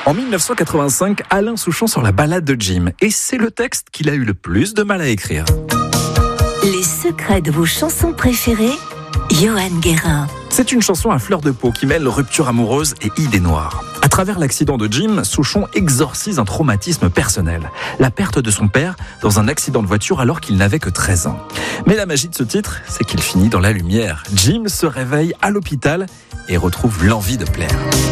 En 1985, Alain Souchon sort la ballade de Jim. Et c'est le texte qu'il a eu le plus de mal à écrire. Les secrets de vos chansons préférées, Johan Guérin. C'est une chanson à fleur de peau qui mêle rupture amoureuse et idées noires. À travers l'accident de Jim, Souchon exorcise un traumatisme personnel. La perte de son père dans un accident de voiture alors qu'il n'avait que 13 ans. Mais la magie de ce titre, c'est qu'il finit dans la lumière. Jim se réveille à l'hôpital et retrouve l'envie de plaire.